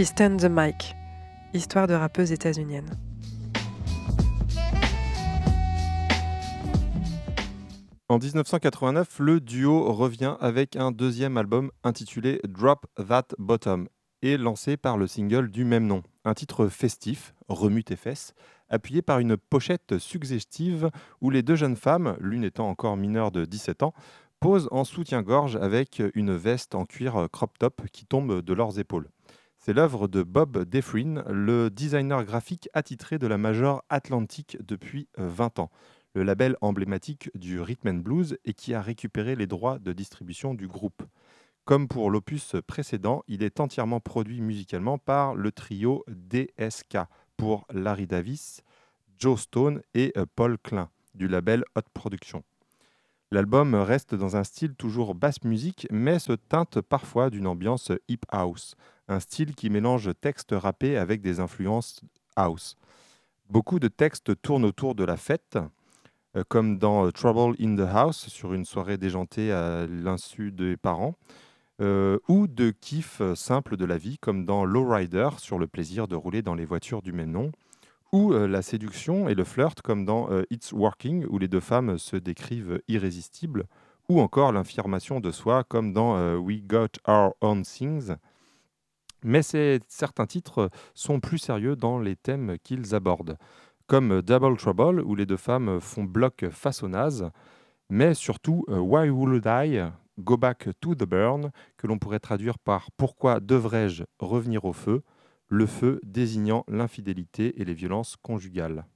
Kristen the Mike, histoire de rappeuse états-unienne. En 1989, le duo revient avec un deuxième album intitulé Drop That Bottom et lancé par le single du même nom. Un titre festif, remue tes fesses, appuyé par une pochette suggestive où les deux jeunes femmes, l'une étant encore mineure de 17 ans, posent en soutien-gorge avec une veste en cuir crop top qui tombe de leurs épaules. C'est l'œuvre de Bob Dufresne, le designer graphique attitré de la major Atlantic depuis 20 ans, le label emblématique du rhythm and blues et qui a récupéré les droits de distribution du groupe. Comme pour l'opus précédent, il est entièrement produit musicalement par le trio DSK pour Larry Davis, Joe Stone et Paul Klein du label Hot Production. L'album reste dans un style toujours basse musique, mais se teinte parfois d'une ambiance hip house, un style qui mélange textes rappés avec des influences house. Beaucoup de textes tournent autour de la fête, comme dans Trouble in the House, sur une soirée déjantée à l'insu des parents, ou de kiff simple de la vie, comme dans Lowrider, sur le plaisir de rouler dans les voitures du même nom, ou la séduction et le flirt, comme dans It's Working, où les deux femmes se décrivent irrésistibles, ou encore l'affirmation de soi, comme dans We Got Our Own Things. Mais certains titres sont plus sérieux dans les thèmes qu'ils abordent, comme Double Trouble, où les deux femmes font bloc face au naze, mais surtout Why Would I Go Back to the Burn, que l'on pourrait traduire par Pourquoi devrais-je revenir au feu, le feu désignant l'infidélité et les violences conjugales.